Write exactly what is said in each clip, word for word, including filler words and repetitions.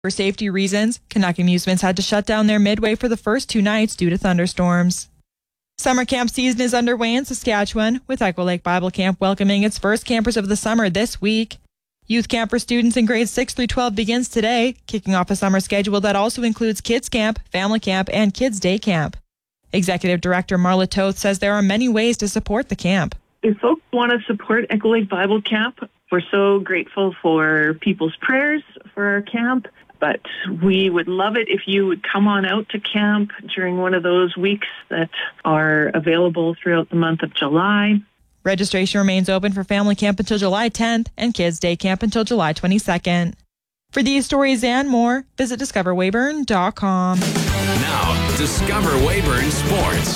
For safety reasons, Canuck Amusements had to shut down their midway for the first two nights due to thunderstorms. Summer camp season is underway in Saskatchewan, with Echo Lake Bible Camp welcoming its first campers of the summer this week. Youth camp for students in grades six through twelve begins today, kicking off a summer schedule that also includes kids camp, family camp, and kids day camp. Executive Director Marla Toth says there are many ways to support the camp. If folks want to support Echo Lake Bible Camp, we're so grateful for people's prayers for our camp, but we would love it if you would come on out to camp during one of those weeks that are available throughout the month of July. Registration remains open for family camp until July tenth and kids day camp until July twenty-second. For these stories and more, visit discover weyburn dot com. Now, Discover Weyburn Sports.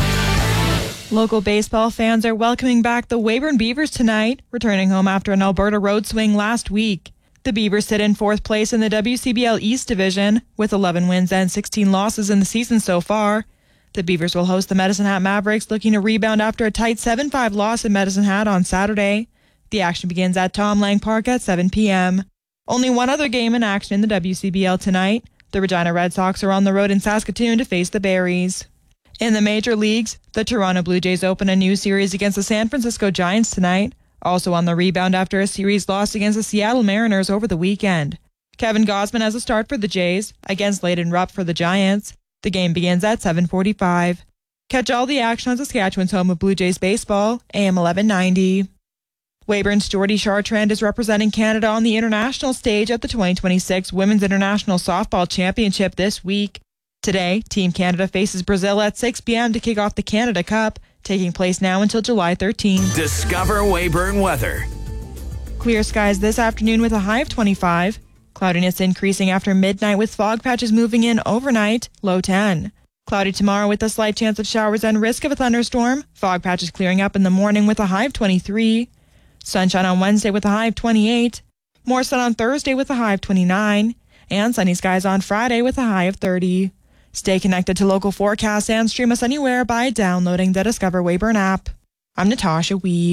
Local baseball fans are welcoming back the Weyburn Beavers tonight, returning home after an Alberta road swing last week. The Beavers sit in fourth place in the W C B L East Division, with eleven wins and sixteen losses in the season so far. The Beavers will host the Medicine Hat Mavericks, looking to rebound after a tight seven five loss in Medicine Hat on Saturday. The action begins at Tom Lang Park at seven p.m. Only one other game in action in the W C B L tonight. The Regina Red Sox are on the road in Saskatoon to face the Berries. In the major leagues, the Toronto Blue Jays open a new series against the San Francisco Giants tonight, also on the rebound after a series loss against the Seattle Mariners over the weekend. Kevin Gausman has a start for the Jays against Layden Rupp for the Giants. The game begins at seven forty-five. Catch all the action on Saskatchewan's home of Blue Jays baseball, A M eleven ninety. Weyburn's Jordy Chartrand is representing Canada on the international stage at the twenty twenty-six Women's International Softball Championship this week. Today, Team Canada faces Brazil at six p.m. to kick off the Canada Cup, taking place now until July thirteenth. Discover Weyburn weather. Clear skies this afternoon with a high of twenty-five. Cloudiness increasing after midnight with fog patches moving in overnight, low ten. Cloudy tomorrow with a slight chance of showers and risk of a thunderstorm. Fog patches clearing up in the morning with a high of twenty-three. Sunshine on Wednesday with a high of twenty-eight. More sun on Thursday with a high of twenty-nine. And sunny skies on Friday with a high of thirty. Stay connected to local forecasts and stream us anywhere by downloading the Discover Weyburn app. I'm Natasha Weed.